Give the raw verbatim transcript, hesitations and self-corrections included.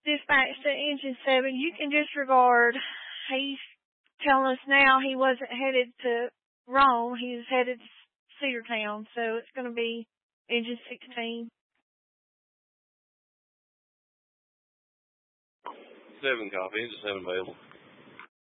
Dispatch to Engine seven. You can disregard. He's telling us now he wasn't headed to Rome. He was headed to Cedartown. So it's going to be Engine sixteen. seven copy. Engine seven available.